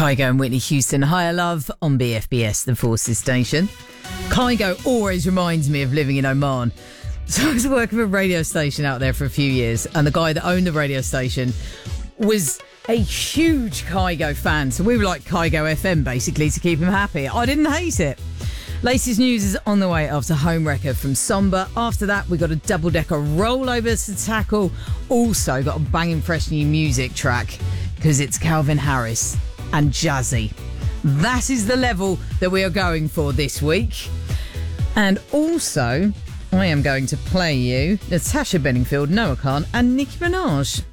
Kygo and Whitney Houston, Higher Love on BFBS, the Forces station. Kygo always reminds me of living in Oman. So I was working for a radio station out there for a few years, and the guy that owned the radio station was a huge Kygo fan. So we were like Kygo FM, basically, to keep him happy. I didn't hate it. Latest news is on the way after Home Wrecker from Somber. After that, we got a double-decker rollover to tackle. Also got a banging fresh new music track, because it's Calvin Harris and Jazzy. That is the level that we are going for this week. And also, I am going to play you Natasha Bedingfield, Noah Khan and Nicki Minaj.